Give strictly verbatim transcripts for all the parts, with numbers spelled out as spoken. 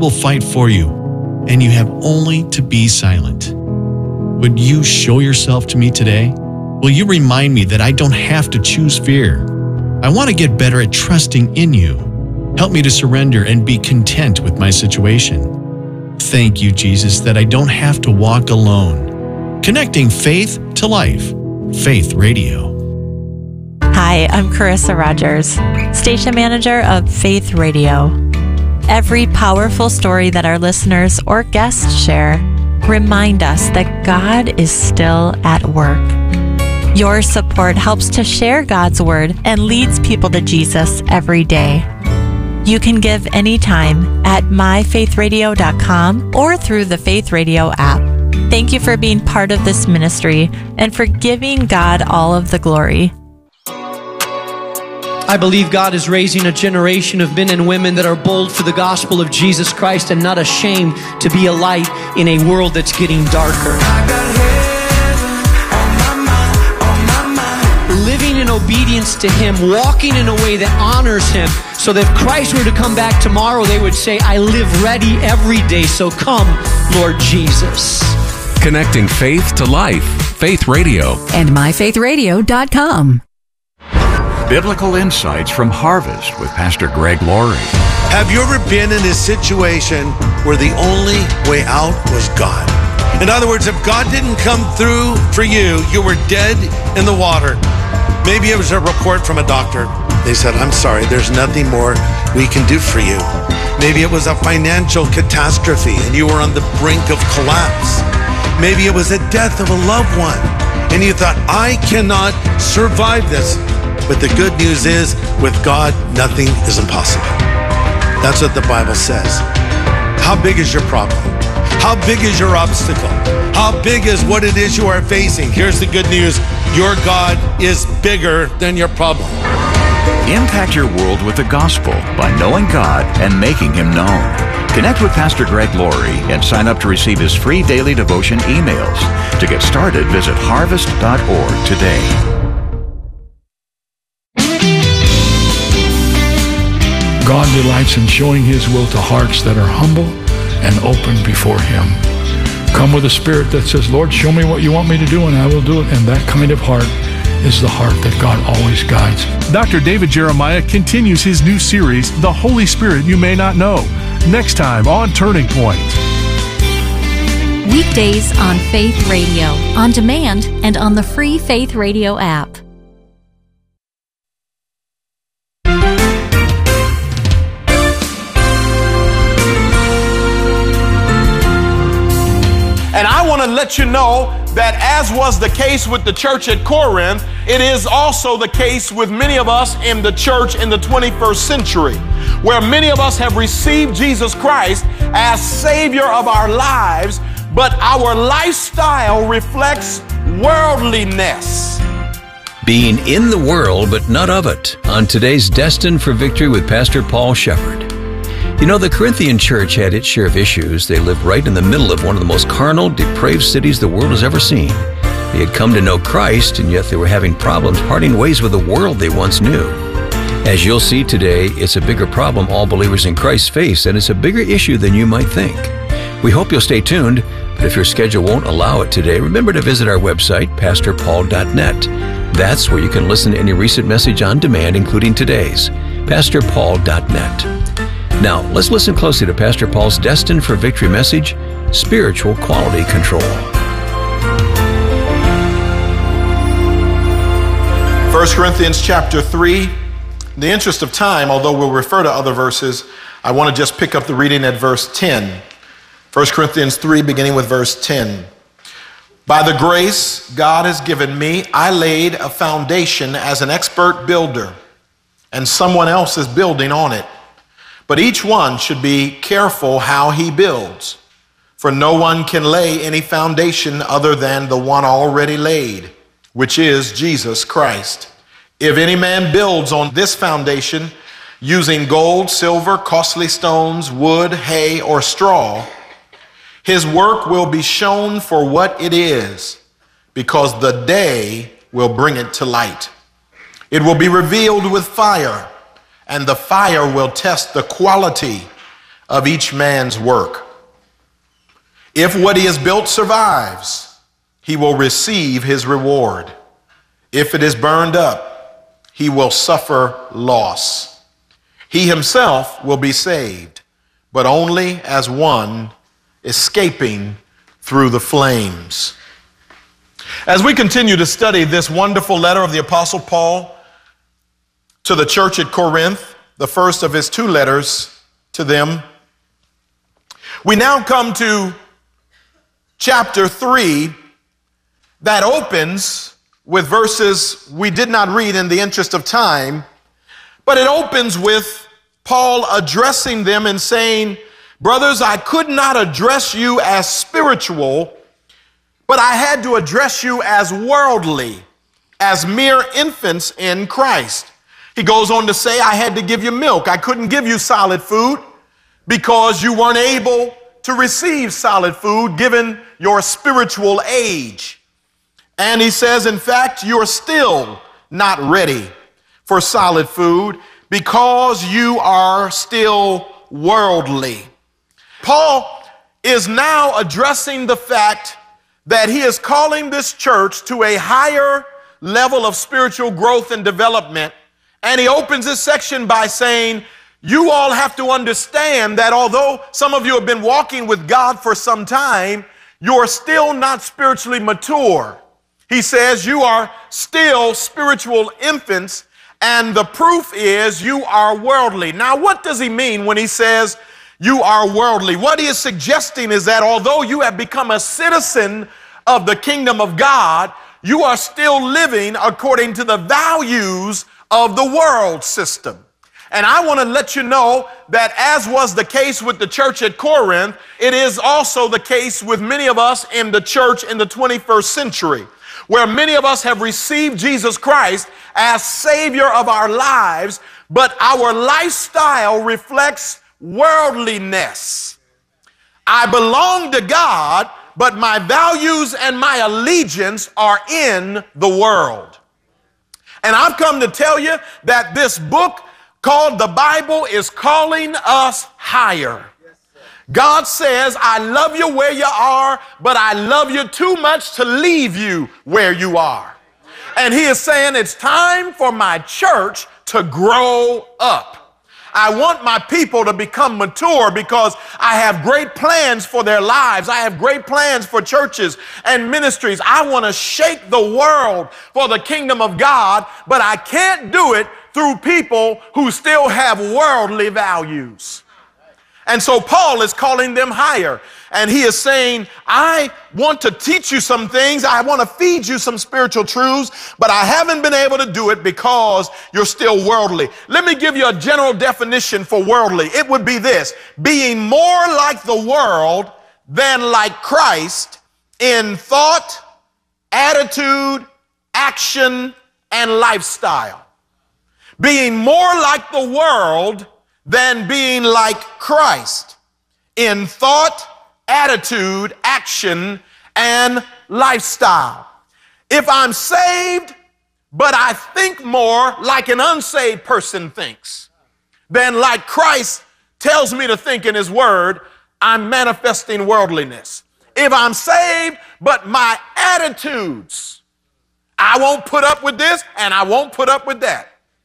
will fight for you, and you have only to be silent. Would you show yourself to me today? Will you remind me that I don't have to choose fear? I want to get better at trusting in you. Help me to surrender and be content with my situation. Thank you, Jesus, that I don't have to walk alone. Connecting faith to life. Faith Radio. Hi, I'm Carissa Rogers, station manager of Faith Radio. Every powerful story that our listeners or guests share remind us that God is still at work. Your support helps to share God's word and leads people to Jesus every day. You can give anytime at my faith radio dot com or through the Faith Radio app. Thank you for being part of this ministry and for giving God all of the glory. I believe God is raising a generation of men and women that are bold for the gospel of Jesus Christ and not ashamed to be a light in a world that's getting darker. Living in obedience to Him, walking in a way that honors Him, so that if Christ were to come back tomorrow, they would say, I live ready every day, so come, Lord Jesus. Connecting faith to life. Faith Radio. And my faith radio dot com. Biblical insights from Harvest with Pastor Greg Laurie. Have you ever been in a situation where the only way out was God? In other words, if God didn't come through for you, you were dead in the water. Maybe it was a report from a doctor. They said, I'm sorry, there's nothing more we can do for you. Maybe it was a financial catastrophe and you were on the brink of collapse. Maybe it was a death of a loved one and you thought, I cannot survive this. But the good news is, with God, nothing is impossible. That's what the Bible says. How big is your problem? How big is your obstacle? How big is what it is you are facing? Here's the good news. Your God is bigger than your problem. Impact your world with the gospel by knowing God and making Him known. Connect with Pastor Greg Laurie and sign up to receive his free daily devotion emails. To get started, visit harvest dot org today. God delights in showing His will to hearts that are humble and open before Him. Come with a spirit that says, Lord, show me what you want me to do and I will do it. And that kind of heart is the heart that God always guides. Doctor David Jeremiah continues his new series, The Holy Spirit You May Not Know, next time on Turning Point. Weekdays on Faith Radio, on demand, and on the free Faith Radio app. And I want to let you know that as was the case with the church at Corinth, it is also the case with many of us in the church in the twenty-first century, where many of us have received Jesus Christ as Savior of our lives, but our lifestyle reflects worldliness. Being in the world, but not of it, on today's Destined for Victory with Pastor Paul Shepherd. You know, the Corinthian church had its share of issues. They lived right in the middle of one of the most carnal, depraved cities the world has ever seen. They had come to know Christ, and yet they were having problems parting ways with the world they once knew. As you'll see today, it's a bigger problem all believers in Christ face, and it's a bigger issue than you might think. We hope you'll stay tuned, but if your schedule won't allow it today, remember to visit our website, pastor paul dot net. That's where you can listen to any recent message on demand, including today's, pastor paul dot net. Now, let's listen closely to Pastor Paul's Destined for Victory message, Spiritual Quality Control. First Corinthians chapter three. In the interest of time, although we'll refer to other verses, I want to just pick up the reading at verse ten. First Corinthians three, beginning with verse ten. By the grace God has given me, I laid a foundation as an expert builder, and someone else is building on it. But each one should be careful how he builds, for no one can lay any foundation other than the one already laid, which is Jesus Christ. If any man builds on this foundation using gold, silver, costly stones, wood, hay, or straw, his work will be shown for what it is, because the day will bring it to light. It will be revealed with fire, and the fire will test the quality of each man's work. If what he has built survives, he will receive his reward. If it is burned up, he will suffer loss. He himself will be saved, but only as one escaping through the flames. As we continue to study this wonderful letter of the Apostle Paul to the church at Corinth, the first of his two letters to them, we now come to chapter three that opens with verses we did not read in the interest of time, but it opens with Paul addressing them and saying, brothers, I could not address you as spiritual, but I had to address you as worldly, as mere infants in Christ. He goes on to say, I had to give you milk. I couldn't give you solid food because you weren't able to receive solid food given your spiritual age. And he says, in fact, you're still not ready for solid food because you are still worldly. Paul is now addressing the fact that he is calling this church to a higher level of spiritual growth and development. And he opens this section by saying, you all have to understand that although some of you have been walking with God for some time, you're still not spiritually mature. He says you are still spiritual infants, and the proof is you are worldly. Now, what does he mean when he says you are worldly? What he is suggesting is that although you have become a citizen of the kingdom of God, you are still living according to the values of the world system. And I want to let you know that as was the case with the church at Corinth, it is also the case with many of us in the church in the twenty-first century, where many of us have received Jesus Christ as Savior of our lives, but our lifestyle reflects worldliness. I belong to God, but my values and my allegiance are in the world. And I've come to tell you that this book called the Bible is calling us higher. God says, I love you where you are, but I love you too much to leave you where you are. And he is saying it's time for my church to grow up. I want my people to become mature because I have great plans for their lives. I have great plans for churches and ministries. I want to shake the world for the kingdom of God, but I can't do it through people who still have worldly values. And so Paul is calling them higher. And he is saying, I want to teach you some things. I want to feed you some spiritual truths, but I haven't been able to do it because you're still worldly. Let me give you a general definition for worldly. It would be this: being more like the world than like Christ in thought, attitude, action, and lifestyle. Being more like the world than being like Christ in thought, attitude, action, and lifestyle. If I'm saved, but I think more like an unsaved person thinks than like Christ tells me to think in his word, I'm manifesting worldliness. If I'm saved, but my attitudes, I won't put up with this and I won't put up with that.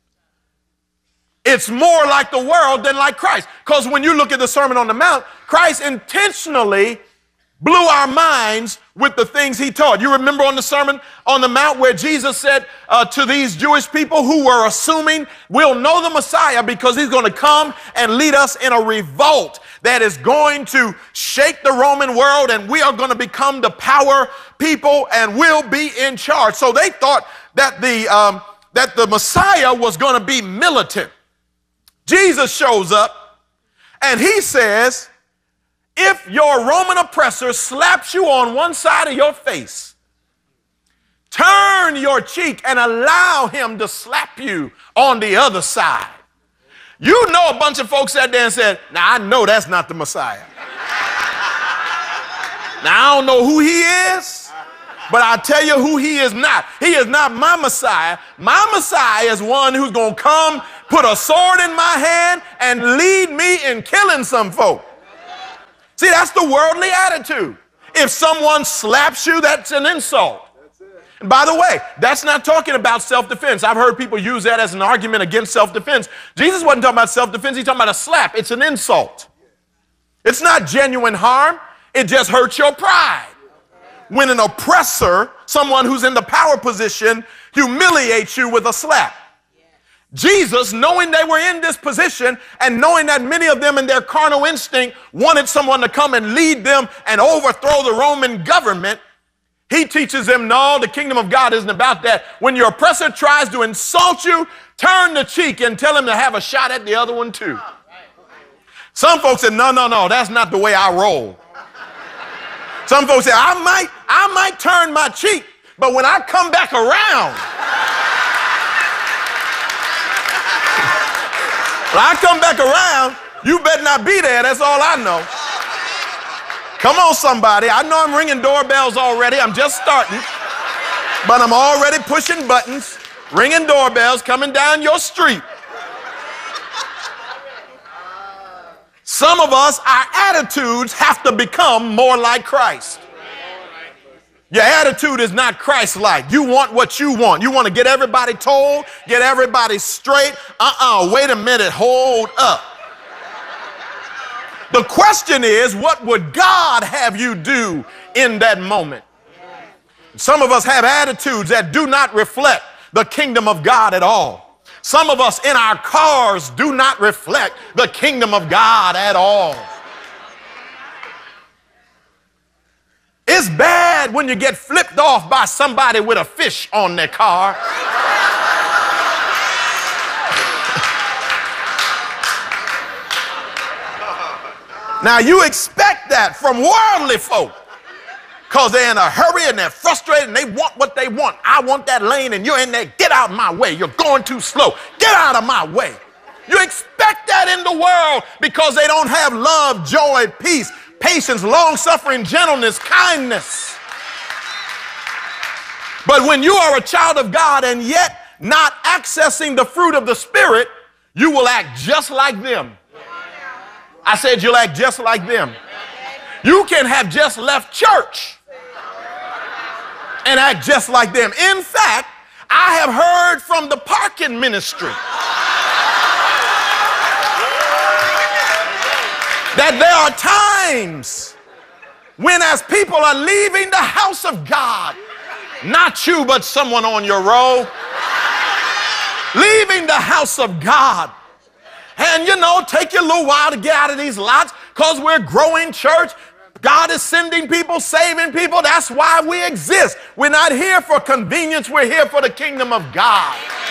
It's more like the world than like Christ. Because when you look at the Sermon on the Mount, Christ intentionally blew our minds with the things he taught. You remember on the Sermon on the Mount where Jesus said uh, to these Jewish people who were assuming we'll know the Messiah because he's going to come and lead us in a revolt that is going to shake the Roman world, and we are going to become the power people and we'll be in charge. So they thought that the, um, that the Messiah was going to be militant. Jesus shows up and he says, if your Roman oppressor slaps you on one side of your face, turn your cheek and allow him to slap you on the other side. You know, a bunch of folks sat there and said, now I know that's not the Messiah. Now I don't know who he is. But I tell you who he is not. He is not my Messiah. My Messiah is one who's going to come, put a sword in my hand, and lead me in killing some folk. See, that's the worldly attitude. If someone slaps you, that's an insult. And by the way, that's not talking about self-defense. I've heard people use that as an argument against self-defense. Jesus wasn't talking about self-defense. He's talking about a slap. It's an insult. It's not genuine harm. It just hurts your pride. When an oppressor, someone who's in the power position, humiliates you with a slap. Jesus, knowing they were in this position and knowing that many of them in their carnal instinct wanted someone to come and lead them and overthrow the Roman government, he teaches them, no, the kingdom of God isn't about that. When your oppressor tries to insult you, turn the cheek and tell him to have a shot at the other one too. Some folks said, no, no, no, that's not the way I roll. Some folks say, I might, I might turn my cheek, but when I come back around, when I come back around, you better not be there. That's all I know. Come on, somebody. I know I'm ringing doorbells already. I'm just starting, but I'm already pushing buttons, ringing doorbells, coming down your street. Some of us, our attitudes have to become more like Christ. Your attitude is not Christ-like. You want what you want. You want to get everybody told, get everybody straight. Uh-uh, wait a minute, hold up. The question is, what would God have you do in that moment? Some of us have attitudes that do not reflect the kingdom of God at all. Some of us in our cars do not reflect the kingdom of God at all. It's bad when you get flipped off by somebody with a fish on their car. Now you expect that from worldly folk because they're in a hurry and they're frustrated and they want what they want. I want that lane and you're in there. Get out of my way. You're going too slow. Get out of my way. You expect that in the world because they don't have love, joy, peace, patience, long-suffering, gentleness, kindness. But when you are a child of God and yet not accessing the fruit of the Spirit, you will act just like them. I said you'll act just like them. You can have just left church and act just like them. In fact, I have heard from the parking ministry that there are times when as people are leaving the house of God, not you, but someone on your row, leaving the house of God, and you know, take you a little while to get out of these lots because we're growing church. God is sending people, saving people. That's why we exist. We're not here for convenience. We're here for the kingdom of God.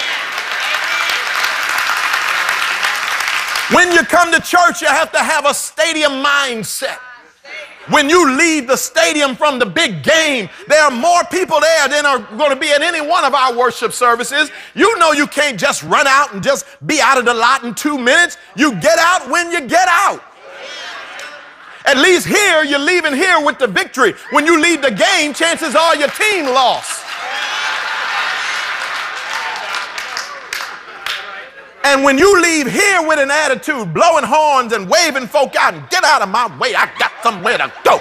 When you come to church, you have to have a stadium mindset. When you leave the stadium from the big game, there are more people there than are going to be at any one of our worship services. You know you can't just run out and just be out of the lot in two minutes. You get out when you get out. At least here, you're leaving here with the victory. When you leave the game, chances are your team lost. And when you leave here with an attitude, blowing horns and waving folk out and get out of my way, I got somewhere to go,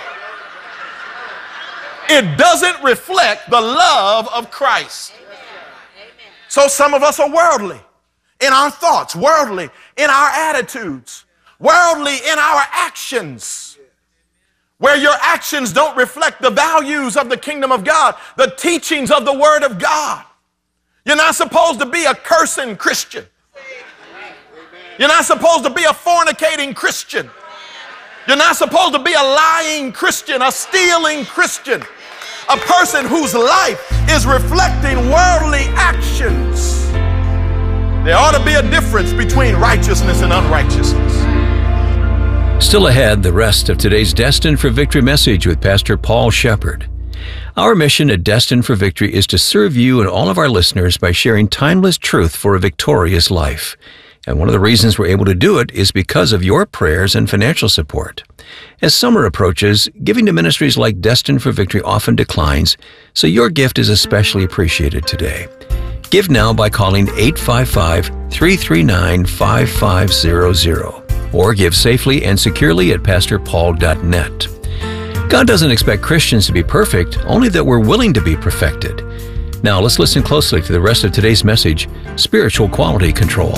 it doesn't reflect the love of Christ. So some of us are worldly in our thoughts, worldly in our attitudes, worldly in our actions, where your actions don't reflect the values of the kingdom of God, the teachings of the word of God. You're not supposed to be a cursing Christian. You're not supposed to be a fornicating Christian. You're not supposed to be a lying Christian, a stealing Christian, a person whose life is reflecting worldly actions. There ought to be a difference between righteousness and unrighteousness. Still ahead, the rest of today's Destined for Victory message with Pastor Paul Shepherd. Our mission at Destined for Victory is to serve you and all of our listeners by sharing timeless truth for a victorious life. And one of the reasons we're able to do it is because of your prayers and financial support. As summer approaches, giving to ministries like Destined for Victory often declines, so your gift is especially appreciated today. Give now by calling eight five five, three three nine, five five zero zero or give safely and securely at pastor paul dot net. God doesn't expect Christians to be perfect, only that we're willing to be perfected. Now let's listen closely to the rest of today's message, Spiritual Quality Control.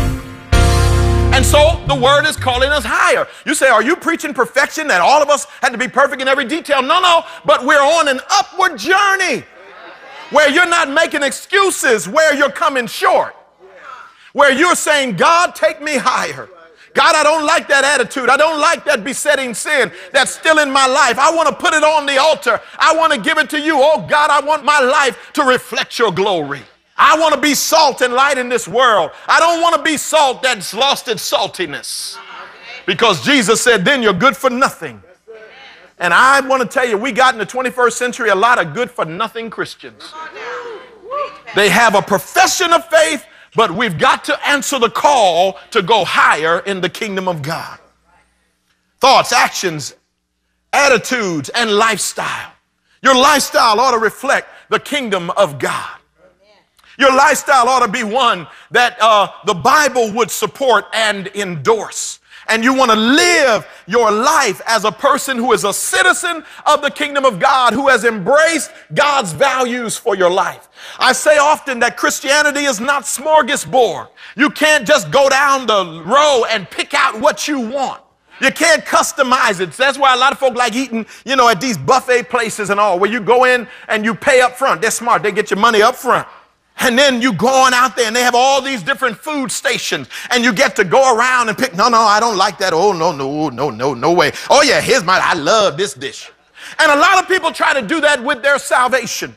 And so the word is calling us higher. You say, are you preaching perfection, that all of us had to be perfect in every detail? No, no, but we're on an upward journey where you're not making excuses, where you're coming short, where you're saying, God, take me higher. God, I don't like that attitude. I don't like that besetting sin that's still in my life. I want to put it on the altar. I want to give it to you. Oh, God, I want my life to reflect your glory. I want to be salt and light in this world. I don't want to be salt that's lost its saltiness. Because Jesus said, then you're good for nothing. And I want to tell you, we got in the twenty-first century a lot of good-for-nothing Christians. They have a profession of faith, but we've got to answer the call to go higher in the kingdom of God. Thoughts, actions, attitudes, and lifestyle. Your lifestyle ought to reflect the kingdom of God. Your lifestyle ought to be one that uh, the Bible would support and endorse. And you want to live your life as a person who is a citizen of the kingdom of God, who has embraced God's values for your life. I say often that Christianity is not smorgasbord. You can't just go down the row and pick out what you want. You can't customize it. That's why a lot of folk like eating, you know, at these buffet places and all, where you go in and you pay up front. They're smart. They get your money up front. And then you go on out there and they have all these different food stations and you get to go around and pick, no, no, I don't like that. Oh, no, no, no, no, no way. Oh, yeah, here's my, I love this dish. And a lot of people try to do that with their salvation.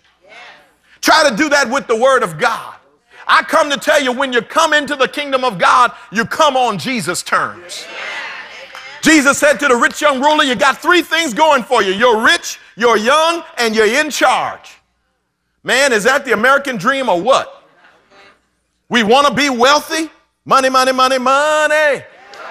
Try to do that with the word of God. I come to tell you, when you come into the kingdom of God, you come on Jesus' terms. Jesus said to the rich young ruler, you got three things going for you. You're rich, you're young, and you're in charge. Man, is that the American dream or what? We want to be wealthy. Money, money, money, money.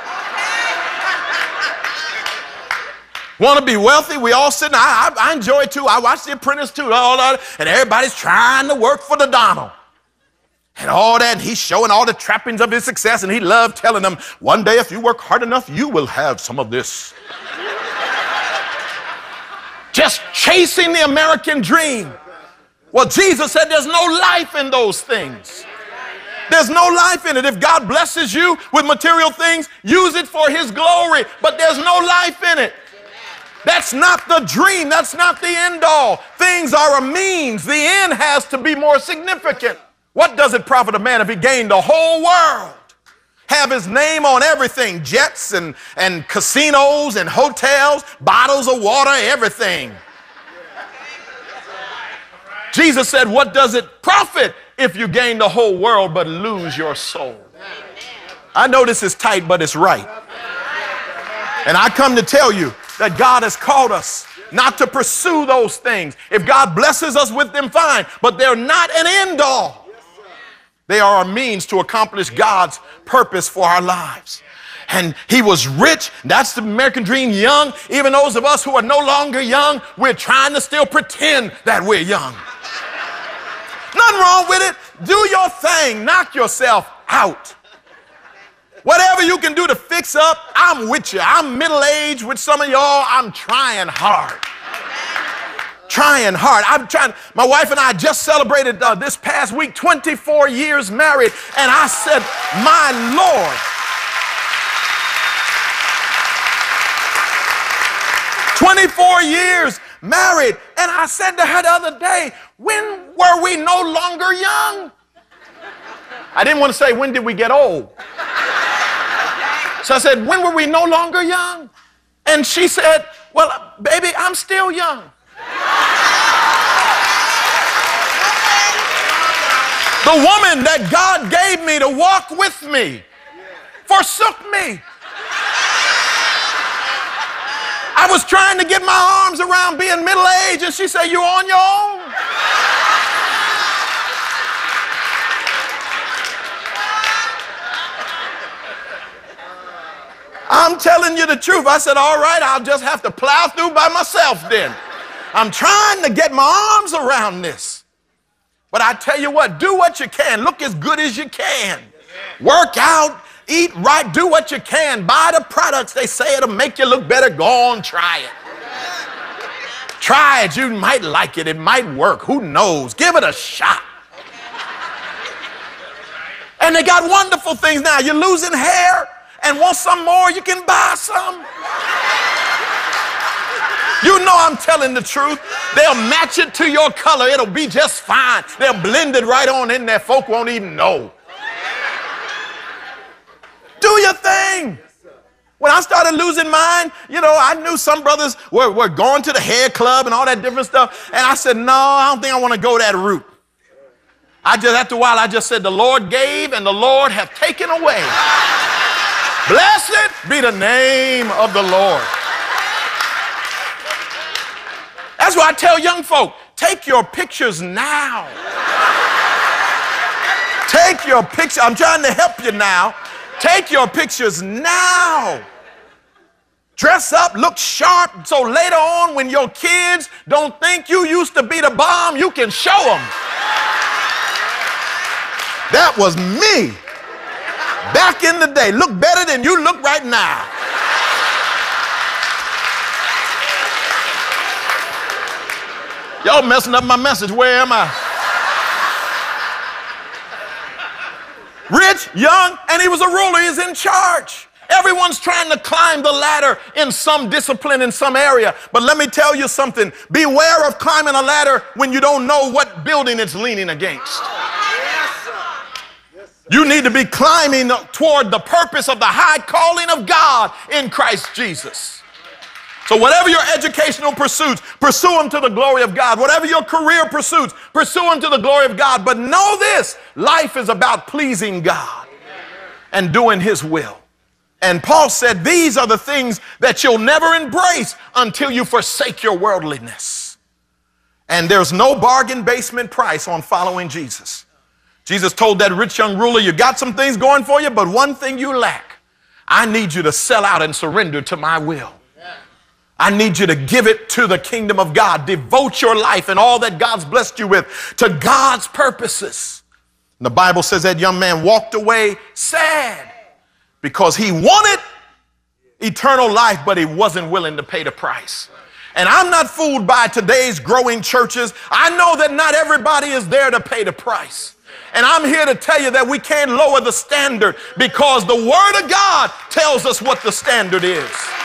Want to be wealthy? We all sitting, I, I, I enjoy it too. I watch The Apprentice too, all that, and everybody's trying to work for the Donald. And all that, and he's showing all the trappings of his success, and he loved telling them, one day if you work hard enough, you will have some of this. Just chasing the American dream. Well, Jesus said there's no life in those things. There's no life in it. If God blesses you with material things, use it for his glory, but there's no life in it. That's not the dream. That's not the end all. Things are a means. The end has to be more significant. What does it profit a man if he gained the whole world? Have his name on everything, jets and, and casinos and hotels, bottles of water, everything. Jesus said, what does it profit if you gain the whole world but lose your soul? I know this is tight, but it's right. And I come to tell you that God has called us not to pursue those things. If God blesses us with them, fine, but they're not an end all. They are a means to accomplish God's purpose for our lives. And he was rich. That's the American dream. Young. Even those of us who are no longer young, we're trying to still pretend that we're young. Nothing wrong with it. Do your thing. Knock yourself out. Whatever you can do to fix up, I'm with you. I'm middle-aged with some of y'all. I'm trying hard. Trying hard. I'm trying. My wife and I just celebrated uh, this past week twenty-four years married. And I said, my Lord. twenty-four years married. And I said to her the other day, when were we no longer young? I didn't want to say, when did we get old? So I said, when were we no longer young? And she said, well, baby, I'm still young. The woman that God gave me to walk with me forsook me. I was trying to get my arms around being middle-aged, and she said, you on your own? I'm telling you the truth. I said, all right, I'll just have to plow through by myself then. I'm trying to get my arms around this. But I tell you what, do what you can. Look as good as you can. Work out, eat right, do what you can. Buy the products. They say it'll make you look better. Go on, try it. Try it. You might like it. It might work. Who knows? Give it a shot. And they got wonderful things now. You're losing hair and want some more, you can buy some. You know I'm telling the truth. They'll match it to your color. It'll be just fine. They'll blend it right on in there. Folk won't even know. Do your thing. When I started losing mine, you know, I knew some brothers were, were going to the hair club and all that different stuff. And I said, no, I don't think I want to go that route. I just, after a while, I just said, the Lord gave and the Lord hath taken away. Blessed be the name of the Lord. That's why I tell young folk, take your pictures now. Take your picture. I'm trying to help you now. Take your pictures now. Dress up, look sharp, so later on when your kids don't think you used to be the bomb, you can show them. That was me back in the day. Look better than you look right now. Y'all messing up my message. Where am I? Rich, young, and he was a ruler. He's in charge. Everyone's trying to climb the ladder in some discipline, in some area. But let me tell you something. Beware of climbing a ladder when you don't know what building it's leaning against. You need to be climbing toward the purpose of the high calling of God in Christ Jesus. So whatever your educational pursuits, pursue them to the glory of God. Whatever your career pursuits, pursue them to the glory of God. But know this, life is about pleasing God and doing his will. And Paul said, these are the things that you'll never embrace until you forsake your worldliness. And there's no bargain basement price on following Jesus. Jesus told that rich young ruler, you got some things going for you, but one thing you lack. I need you to sell out and surrender to my will. I need you to give it to the kingdom of God. Devote your life and all that God's blessed you with to God's purposes. And the Bible says that young man walked away sad because he wanted eternal life, but he wasn't willing to pay the price. And I'm not fooled by today's growing churches. I know that not everybody is there to pay the price. And I'm here to tell you that we can't lower the standard because the Word of God tells us what the standard is.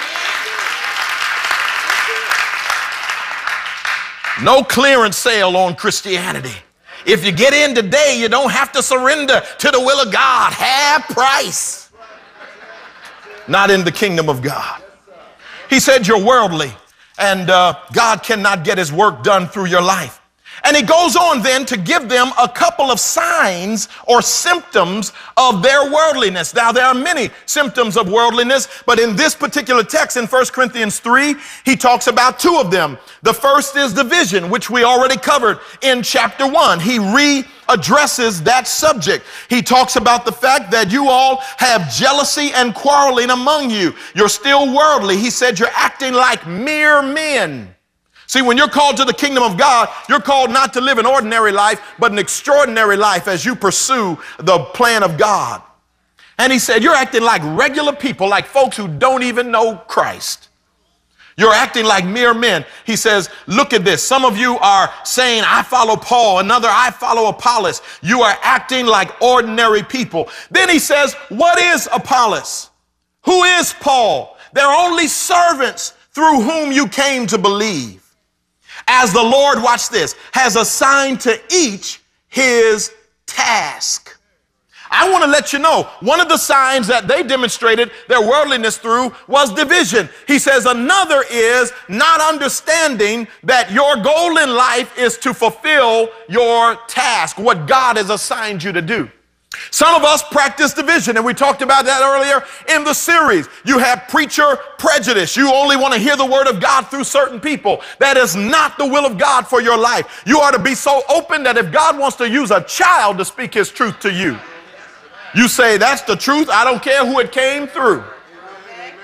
No clearance sale on Christianity. If you get in today, you don't have to surrender to the will of God. Half price. Not in the kingdom of God. He said you're worldly and uh, God cannot get his work done through your life. And he goes on then to give them a couple of signs or symptoms of their worldliness. Now, there are many symptoms of worldliness, but in this particular text in First Corinthians three, he talks about two of them. The first is division, which we already covered in chapter one. He readdresses that subject. He talks about the fact that you all have jealousy and quarreling among you. You're still worldly. He said you're acting like mere men. See, when you're called to the kingdom of God, you're called not to live an ordinary life, but an extraordinary life as you pursue the plan of God. And he said, you're acting like regular people, like folks who don't even know Christ. You're acting like mere men. He says, look at this. Some of you are saying, I follow Paul. Another, I follow Apollos. You are acting like ordinary people. Then he says, what is Apollos? Who is Paul? They're only servants through whom you came to believe. As the Lord, watch this, has assigned to each his task. I want to let you know, one of the signs that they demonstrated their worldliness through was division. He says another is not understanding that your goal in life is to fulfill your task, what God has assigned you to do. Some of us practice division, and we talked about that earlier in the series. You have preacher prejudice. You only want to hear the word of God through certain people. That is not the will of God for your life. You ought to be so open that if God wants to use a child to speak his truth to you, you say, that's the truth. I don't care who it came through.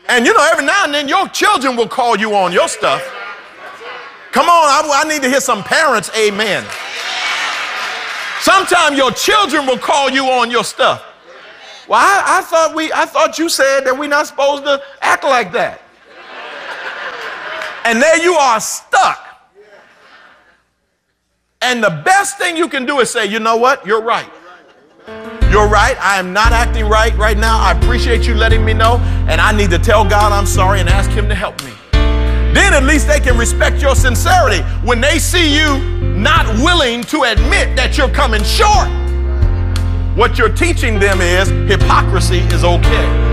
And you know, every now and then your children will call you on your stuff. Come on, I, I need to hear some parents, amen. Sometimes your children will call you on your stuff. Well, I, I thought we, I thought you said that we're not supposed to act like that. And there you are stuck. And the best thing you can do is say, you know what? You're right. You're right. I am not acting right right now. I appreciate you letting me know. And I need to tell God I'm sorry and ask him to help me. Then at least they can respect your sincerity when they see you not willing to admit that you're coming short. What you're teaching them is hypocrisy is okay.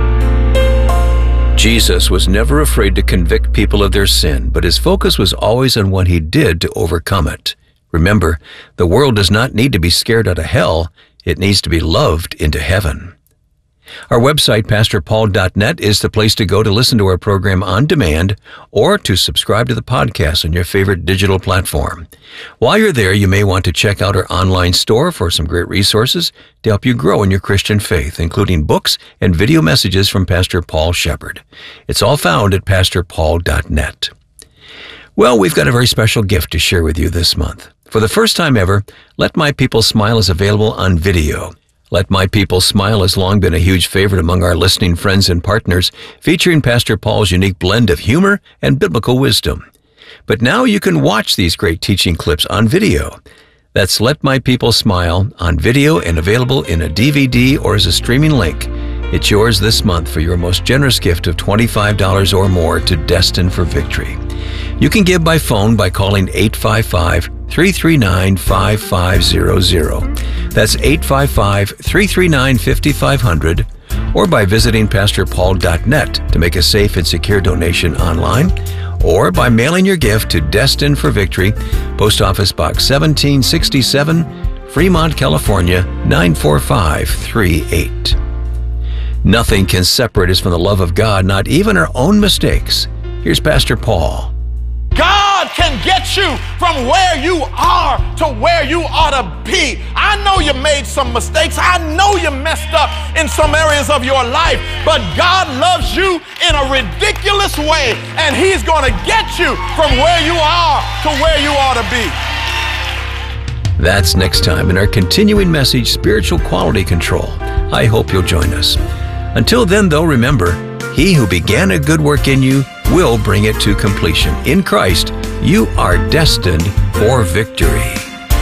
Jesus was never afraid to convict people of their sin, but his focus was always on what he did to overcome it. Remember, the world does not need to be scared out of hell. It needs to be loved into heaven. Our website, pastor paul dot net, is the place to go to listen to our program on demand or to subscribe to the podcast on your favorite digital platform. While you're there, you may want to check out our online store for some great resources to help you grow in your Christian faith, including books and video messages from Pastor Paul Shepard. It's all found at pastor paul dot net. Well, we've got a very special gift to share with you this month. For the first time ever, Let My People Smile is available on video. Let My People Smile has long been a huge favorite among our listening friends and partners, featuring Pastor Paul's unique blend of humor and biblical wisdom. But now you can watch these great teaching clips on video. That's Let My People Smile on video and available in a D V D or as a streaming link. It's yours this month for your most generous gift of twenty-five dollars or more to Destined for Victory. You can give by phone by calling eight five five, three three nine, five five zero zero. That's eight five five, three three nine, five five zero zero, or by visiting pastor paul dot net to make a safe and secure donation online, or by mailing your gift to Destined for Victory, Post Office Box seventeen sixty-seven, Fremont, California, nine four five three eight. Nothing can separate us from the love of God, not even our own mistakes. Here's Pastor Paul. God can get you from where you are to where you ought to be. I know you made some mistakes. I know you messed up in some areas of your life, but God loves you in a ridiculous way, and he's going to get you from where you are to where you ought to be. That's next time in our continuing message, Spiritual Quality Control. I hope you'll join us. Until then, though, remember, he who began a good work in you will bring it to completion. In Christ, you are destined for victory.